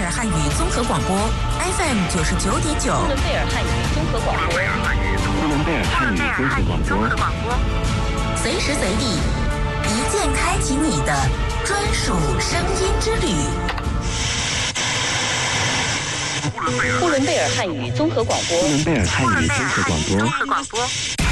尔汉语综合广播 FM 99.9。 呼伦贝尔汉语综合广播。 呼伦贝尔汉语综合广播。 随时随地，一键开启你的专属声音之旅。 呼伦贝尔汉语综合广播。 呼伦贝尔汉语综合广播。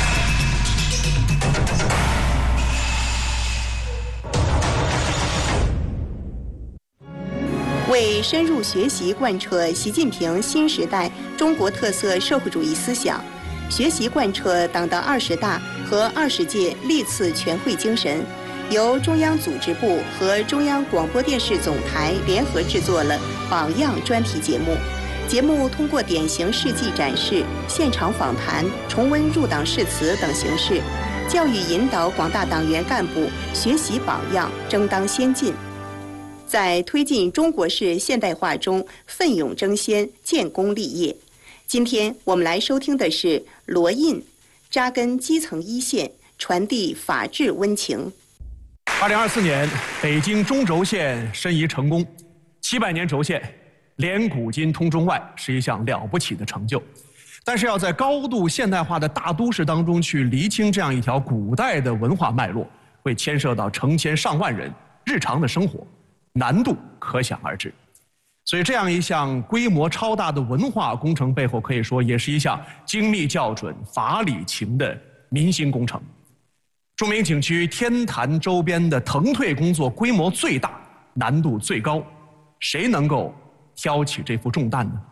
为深入学习贯彻习近平新时代中国特色社会主义思想，学习贯彻党的20大和20届历次全会精神，由中央组织部和中央广播电视总台联合制作了《榜样》专题节目。节目通过典型事迹展示、现场访谈、重温入党誓词等形式，教育引导广大党员干部学习榜样，争当先进，在推进中国式现代化中奋勇争先、建功立业。今天我们来收听的是罗印，扎根基层一线，传递法治温情。 2024年，北京中轴线申遗成功，700年轴线连古今通中外，是一项了不起的成就。但是要在高度现代化的大都市当中去厘清这样一条古代的文化脉络，会牵涉到成千上万人日常的生活，难度可想而知。所以这样一项规模超大的文化工程背后，可以说也是一项精密校准、法理情的民心工程。著名景区天坛周边的腾退工作规模最大，难度最高，谁能够挑起这副重担呢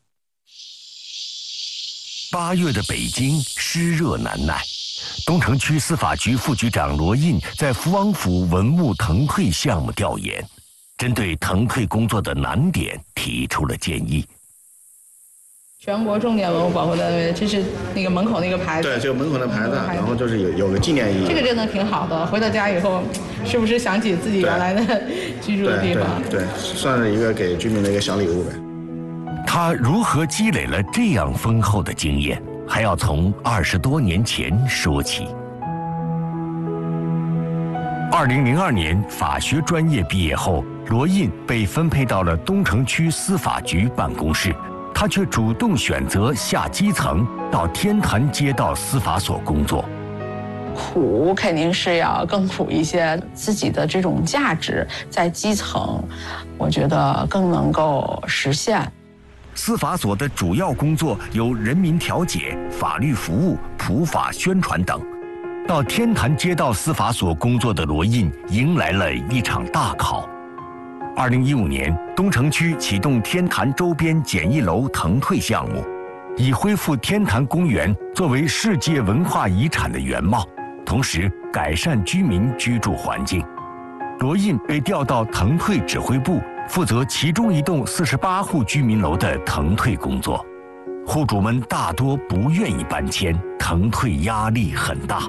？8月的北京湿热难耐，东城区司法局副局长罗印在福王府文物腾退项目调研，针对腾退工作的难点提出了建议。 全国重点文物保护单位，这是那个门口那个牌子。对， 这个门口的牌子，然后就是有个纪念意义。 这个真的挺好的，回到家以后，是不是想起自己原来的居住的地方？ 对，算是一个给居民的一个小礼物呗。 他如何积累了这样丰厚的经验，还要从20多年前说起。2002年法学专业毕业后，罗印被分配到了东城区司法局办公室，他却主动选择下基层，到天坛街道司法所工作。 苦肯定是要更苦一些，自己的这种价值在基层，我觉得更能够实现。 司法所的主要工作有人民调解、法律服务、普法宣传等。到天坛街道司法所工作的罗印迎来了一场大考。2015年，东城区启动天坛周边简易楼腾退项目，以恢复天坛公园作为世界文化遗产的原貌，同时改善居民居住环境。罗印被调到腾退指挥部，负责其中一栋48户居民楼的腾退工作。户主们大多不愿意搬迁，腾退压力很大。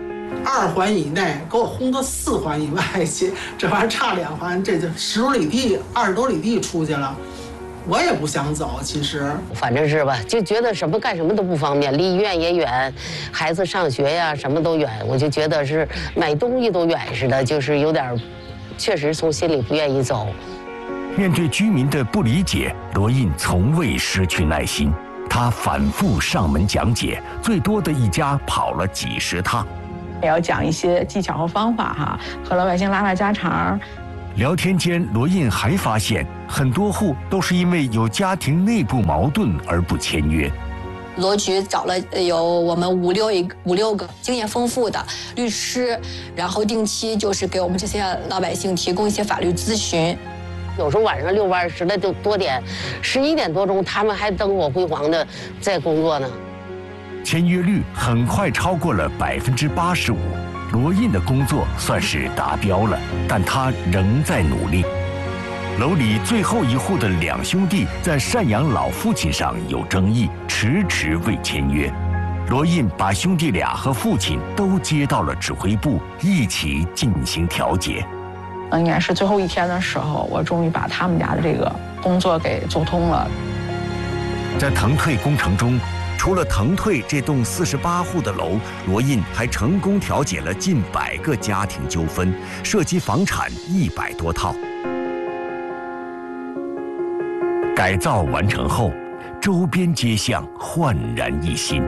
2环以内给我轰到4环以外去，这玩意儿差2环，这就10多里地、20多里地出去了。我也不想走，其实反正是吧，就觉得什么干什么都不方便，离医院也远，孩子上学呀什么都远，我就觉得是买东西都远似的，就是有点，确实从心里不愿意走。 面对居民的不理解，罗印从未失去耐心，他反复上门讲解，最多的一家跑了几10趟。 也要讲一些技巧和方法哈，和老百姓拉家常。 聊天间，罗印还发现很多户都是因为有家庭内部矛盾而不签约。 罗局找了有我们五六个经验丰富的律师，然后定期就是给我们这些老百姓提供一些法律咨询。 有时候晚上6班实在就多点，11点多钟他们还灯火辉煌的在工作呢。 签约率很快超过了85%，罗印的工作算是达标了，但他仍在努力。楼里最后一户的2兄弟在赡养老父亲上有争议，迟迟未签约。罗印把兄弟俩和父亲都接到了指挥部，一起进行调解。 应该是最后一天的时候，我终于把他们家的这个工作给做通了。 在腾退工程中，除了腾退这栋48户的楼，罗印还成功调解了近100个家庭纠纷，涉及房产100多套。 改造完成后，周边街巷焕然一新。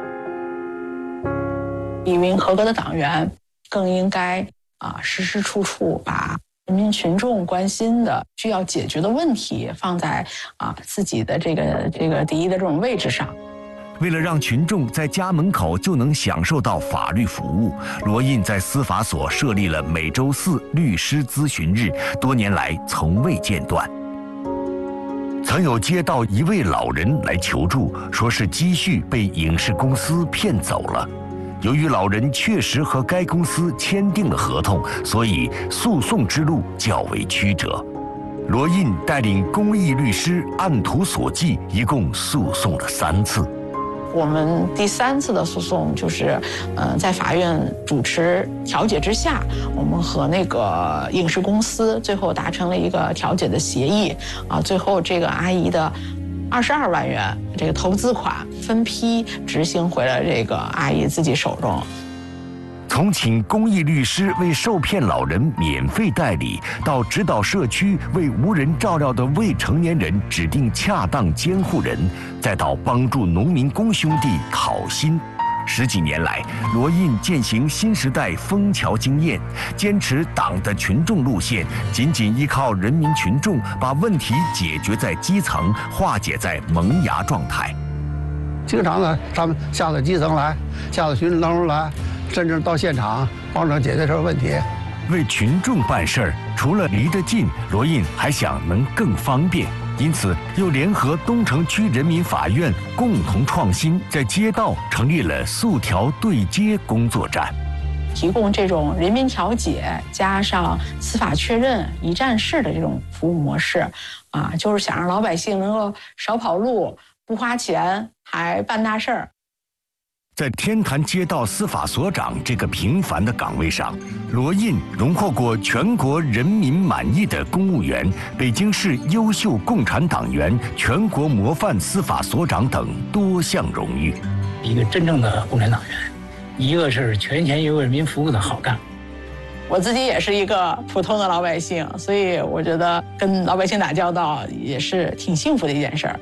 一名合格的党员更应该时时处处把人民群众关心的、需要解决的问题放在自己的这个第一的这种位置上。 为了让群众在家门口就能享受到法律服务，罗印在司法所设立了每周4律师咨询日，多年来从未间断。曾有接到一位老人来求助，说是积蓄被影视公司骗走了。由于老人确实和该公司签订了合同，所以诉讼之路较为曲折。罗印带领公益律师按图索骥，一共诉讼了3次。 我们第3次的诉讼就是，在法院主持调解之下，我们和那个影视公司最后达成了一个调解的协议，最后这个阿姨的22万元这个投资款分批执行回了这个阿姨自己手中。 从请公益律师为受骗老人免费代理，到指导社区为无人照料的未成年人指定恰当监护人，再到帮助农民工兄弟讨薪。10几年来，罗印践行新时代枫桥经验，坚持党的群众路线，仅仅依靠人民群众，把问题解决在基层，化解在萌芽状态。 经常呢，他们下到基层来，下到群众当中来，甚至到现场帮着解决这个问题。 为群众办事儿，除了离得近，罗印还想能更方便，因此又联合东城区人民法院共同创新，在街道成立了诉调对接工作站， 提供这种人民调解加上司法确认一站式的这种服务模式，就是想让老百姓能够少跑路，不花钱还办大事儿。 在天坛街道司法所长这个平凡的岗位上，罗印荣获过全国人民满意的公务员、北京市优秀共产党员、全国模范司法所长等多项荣誉。 一个真正的共产党员，一个是全权为人民服务的好干部。 我自己也是一个普通的老百姓，所以我觉得跟老百姓打交道也是挺幸福的一件事儿。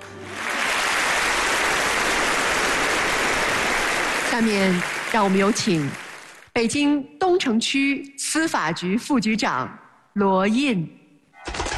下面让我们有请北京东城区司法局副局长罗印。